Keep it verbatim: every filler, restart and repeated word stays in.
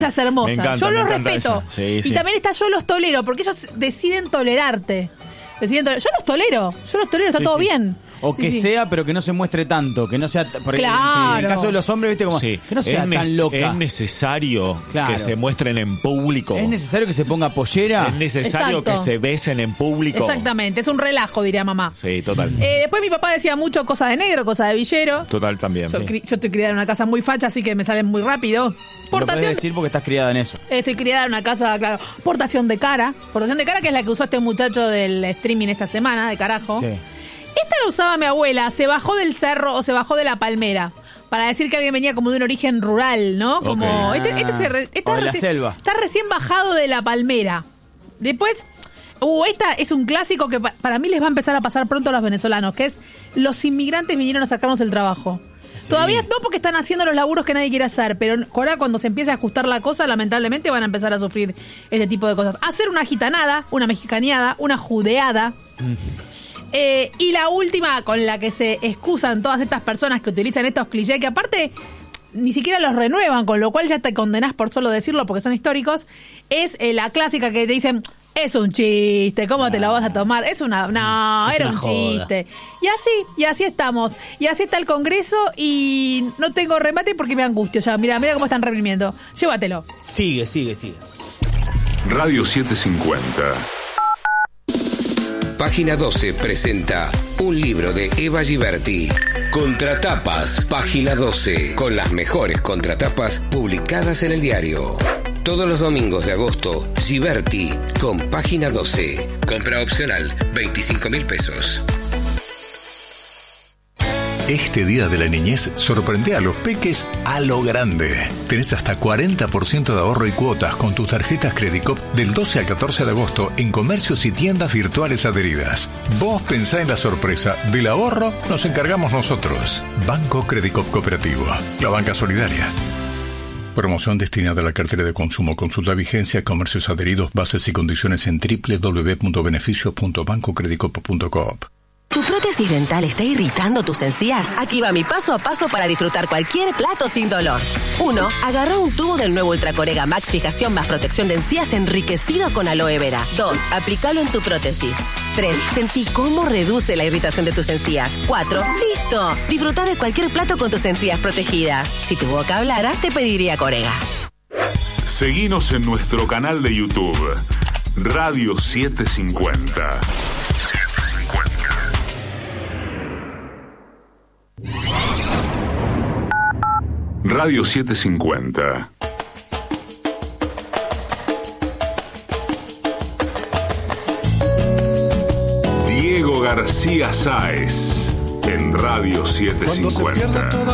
Es hermosa. Me encanta, yo me los encanta respeto. esa. Sí, y sí. también está yo los tolero, porque ellos deciden tolerarte. Deciden toler- yo los tolero, yo los tolero, está Sí, todo sí. bien. O que Sí, sí. sea, pero que no se muestre tanto, que no sea... Porque Claro. en el caso de los hombres, viste, como... Sí. Que no sea es, tan nes- loca. es necesario Claro. que se muestren en público. ¿Es necesario que se ponga pollera? Es necesario Exacto. que se besen en público. Exactamente, es un relajo, diría mamá. Sí, total. Eh, después mi papá decía mucho cosas de negro, cosas de villero. Total también. Yo, sí. cri- yo estoy criada en una casa muy facha, así que me salen muy rápido. Lo podés Portación. decir porque estás criada en eso. Estoy criada en una casa, claro. Portación de cara. Portación de cara, que es la que usó este muchacho del streaming esta semana, de carajo. Sí. Esta la usaba mi abuela, se bajó del cerro o se bajó de la palmera. Para decir que alguien venía como de un origen rural, ¿no? Como. Ok. Este, este se re- está O de la reci- selva. Está recién bajado de la palmera. Después. Uh, esta es un clásico que pa- para mí les va a empezar a pasar pronto a los venezolanos, que es los inmigrantes vinieron a sacarnos el trabajo. Sí. Todavía no, porque están haciendo los laburos que nadie quiere hacer, pero ahora cuando se empiece a ajustar la cosa, lamentablemente van a empezar a sufrir este tipo de cosas. Hacer una gitanada, una mexicaneada, una judeada. Eh, y la última con la que se excusan todas estas personas que utilizan estos clichés, que aparte ni siquiera los renuevan, con lo cual ya te condenás por solo decirlo porque son históricos, es eh, la clásica que te dicen, es un chiste, ¿cómo te lo vas a tomar? Es una... No, Es era una un joda. chiste. Y así, y así estamos. Y así está el Congreso y no tengo remate porque me angustio ya. Mira, mira cómo están reprimiendo. Llévatelo. Sigue, sigue, sigue. Radio setecientos cincuenta. Página doce presenta un libro de Eva Giberti. Contratapas, página doce, con las mejores contratapas publicadas en el diario. Todos los domingos de agosto, Giberti con página doce. Compra opcional, veinticinco mil pesos. Este día de la niñez sorprende a los peques a lo grande. Tenés hasta cuarenta por ciento de ahorro y cuotas con tus tarjetas Credicop del doce al catorce de agosto en comercios y tiendas virtuales adheridas. Vos pensá en la sorpresa. Del ahorro nos encargamos nosotros. Banco Credicop Cooperativo. La banca solidaria. Promoción destinada a la cartera de consumo. Consulta vigencia, comercios adheridos, bases y condiciones en doble u doble u doble u punto beneficios punto banco credicop punto coop. ¿Tu prótesis dental está irritando tus encías? Aquí va mi paso a paso para disfrutar cualquier plato sin dolor. uno. Agarra un tubo del nuevo Ultracorega Max Fijación más protección de encías enriquecido con aloe vera. dos. Aplícalo en tu prótesis. tres. Sentí cómo reduce la irritación de tus encías. cuatro. ¡Listo! Disfruta de cualquier plato con tus encías protegidas. Si tu boca hablara, te pediría Corega. Seguinos en nuestro canal de YouTube. Radio setecientos cincuenta. Radio setecientos cincuenta. Diego García Sáez en Radio setecientos cincuenta.